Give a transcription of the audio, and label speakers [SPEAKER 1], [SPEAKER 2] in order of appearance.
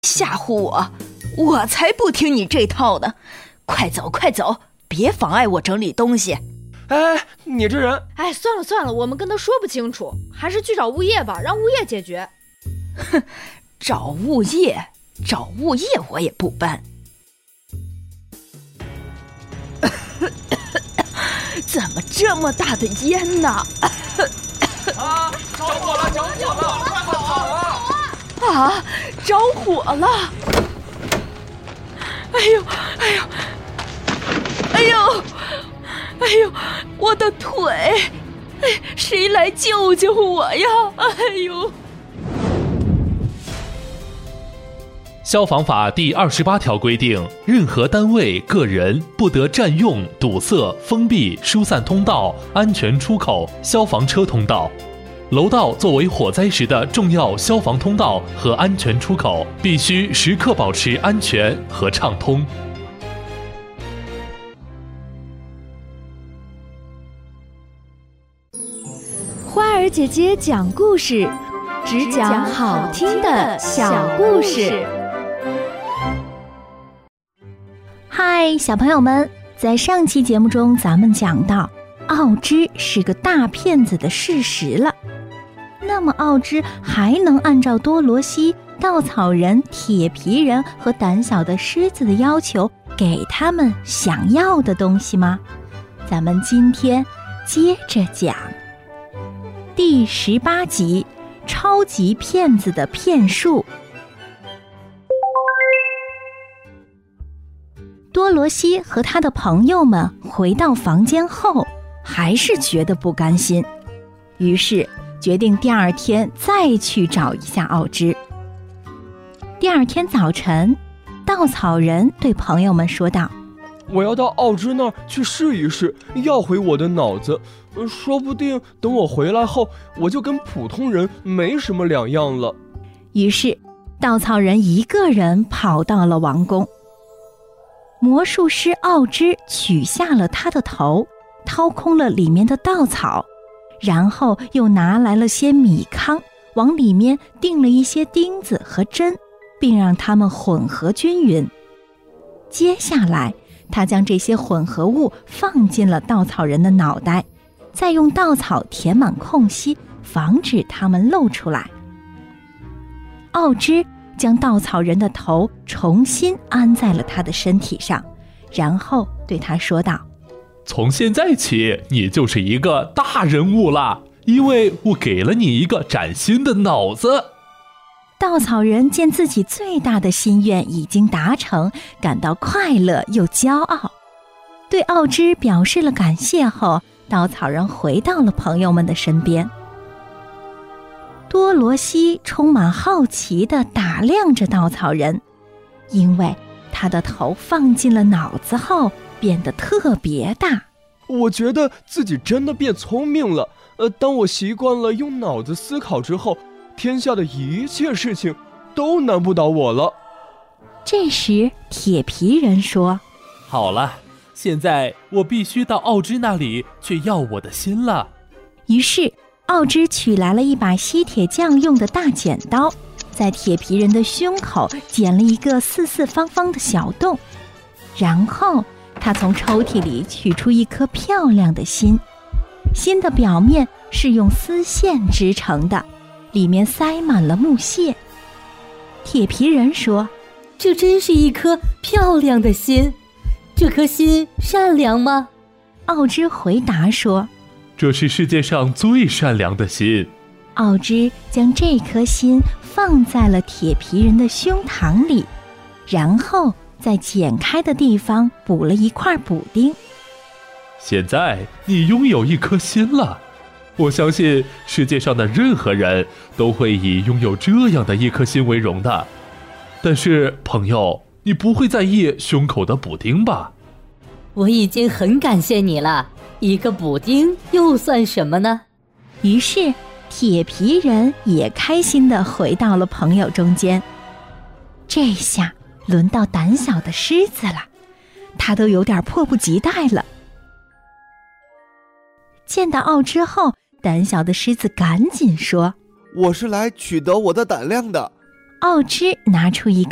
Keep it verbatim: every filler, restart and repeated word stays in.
[SPEAKER 1] 吓唬我，我才不听你这套呢！快走快走，别妨碍我整理东西。
[SPEAKER 2] 哎，你这人……
[SPEAKER 3] 哎，算了算了，我们跟他说不清楚，还是去找物业吧，让物业解决。
[SPEAKER 1] 哼，找物业，找物业我也不搬。怎么这么大的烟呢？
[SPEAKER 2] 啊！着火了！着火了！快跑啊！
[SPEAKER 1] 啊！着火了！哎呦！哎呦！哎呦！哎呦！我的腿！哎，谁来救救我呀！哎呦！
[SPEAKER 4] 消防法第二十八条规定，任何单位、个人不得占用、堵塞、封闭、疏散通道、安全出口、消防车通道。楼道作为火灾时的重要消防通道和安全出口，必须时刻保持安全和畅通。
[SPEAKER 5] 花儿姐姐讲故事，只讲好听的小故事。
[SPEAKER 6] 嗨，小朋友们，在上期节目中，咱们讲到奥芝是个大骗子的事实了。那么奥芝还能按照多罗西、稻草人、铁皮人和胆小的狮子的要求，给他们想要的东西吗？咱们今天接着讲第十八集，超级骗子的骗术。多罗西和他的朋友们回到房间后，还是觉得不甘心，于是决定第二天再去找一下奥芝。第二天早晨，稻草人对朋友们说道：
[SPEAKER 2] 我要到奥芝那儿去试一试，要回我的脑子，说不定等我回来后，我就跟普通人没什么两样了。
[SPEAKER 6] 于是稻草人一个人跑到了王宫。魔术师奥芝取下了他的头，掏空了里面的稻草，然后又拿来了些米糠，往里面钉了一些钉子和针，并让它们混合均匀。接下来他将这些混合物放进了稻草人的脑袋，再用稻草填满空隙，防止它们露出来。奥芝将稻草人的头重新安在了他的身体上，然后对他说道：
[SPEAKER 4] 从现在起，你就是一个大人物了，因为我给了你一个崭新的脑子。
[SPEAKER 6] 稻草人见自己最大的心愿已经达成，感到快乐又骄傲，对奥芝表示了感谢后，稻草人回到了朋友们的身边。多罗西充满好奇地打量着稻草人，因为他的头放进了脑子后变得特别大。
[SPEAKER 2] 我觉得自己真的变聪明了。呃，当我习惯了用脑子思考之后，天下的一切事情都难不倒我了。
[SPEAKER 6] 这时铁皮人说：
[SPEAKER 4] 好了，现在我必须到奥芝那里去要我的心了。
[SPEAKER 6] 于是奥芝取来了一把吸铁匠用的大剪刀，在铁皮人的胸口剪了一个四四方方的小洞，然后他从抽屉里取出一颗漂亮的心。心的表面是用丝线织成的，里面塞满了木屑。铁皮人说：
[SPEAKER 7] 这真是一颗漂亮的心，这颗心善良吗？
[SPEAKER 6] 奥芝回答说：
[SPEAKER 4] 这是世界上最善良的心。
[SPEAKER 6] 奥芝将这颗心放在了铁皮人的胸膛里，然后在剪开的地方补了一块补丁。
[SPEAKER 4] 现在你拥有一颗心了，我相信世界上的任何人都会以拥有这样的一颗心为荣的。但是朋友，你不会在意胸口的补丁吧？
[SPEAKER 7] 我已经很感谢你了，一个补丁又算什么呢？
[SPEAKER 6] 于是铁皮人也开心地回到了朋友中间。这下轮到胆小的狮子了，他都有点迫不及待了。见到奥芝后，胆小的狮子赶紧说：
[SPEAKER 8] 我是来取得我的胆量的。
[SPEAKER 6] 奥芝拿出一个